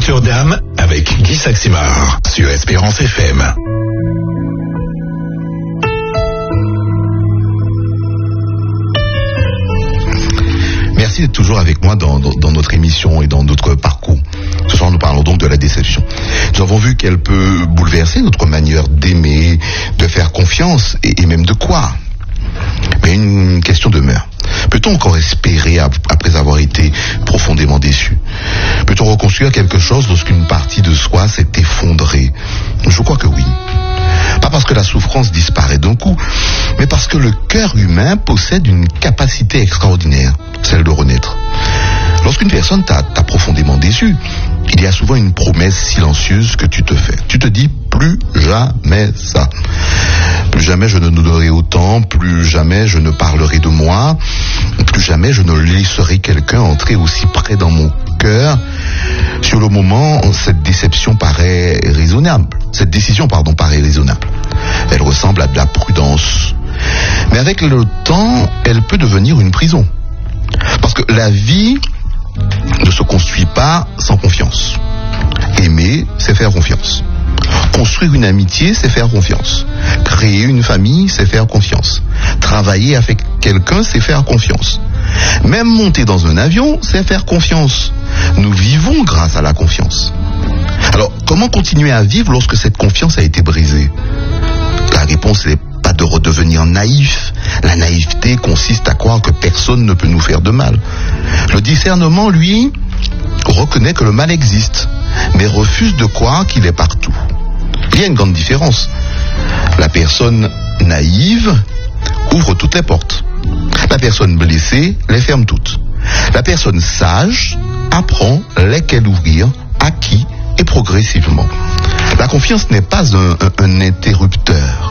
sur Dame avec Guy Saximard sur Espérance FM. Merci d'être toujours avec moi dans notre émission et dans notre parcours. Ce soir, nous parlons donc de la déception. Nous avons vu qu'elle peut bouleverser notre manière d'aimer, de faire confiance et même de croire. Mais une question demeure. Peut-on encore espérer après avoir été profondément déçu? Peut-on reconstruire quelque chose lorsqu'une partie de soi s'est effondrée? Je crois que oui. Pas parce que la souffrance disparaît d'un coup, mais parce que le cœur humain possède une capacité extraordinaire, celle de renaître. Lorsqu'une personne t'a profondément déçu, il y a souvent une promesse silencieuse que tu te fais. Tu te dis plus jamais ça. Plus jamais je ne donnerai autant, plus jamais je ne parlerai de moi, plus jamais je ne laisserai quelqu'un entrer aussi près dans mon cœur. Sur le moment, cette décision paraît raisonnable. Elle ressemble à de la prudence. Mais avec le temps, elle peut devenir une prison. Parce que la vie ne se construit pas sans confiance. Aimer, c'est faire confiance. Construire une amitié, c'est faire confiance. Créer une famille, c'est faire confiance. Travailler avec quelqu'un, c'est faire confiance. Même monter dans un avion, c'est faire confiance. Nous vivons grâce à la confiance. Alors, comment continuer à vivre lorsque cette confiance a été brisée? La réponse n'est pas de redevenir naïf. La naïveté consiste à croire que personne ne peut nous faire de mal. Le discernement, lui, reconnaît que le mal existe, mais refuse de croire qu'il est partout. Il y a une grande différence. La personne naïve ouvre toutes les portes. La personne blessée les ferme toutes. La personne sage apprend lesquelles ouvrir, à qui et progressivement. La confiance n'est pas un interrupteur.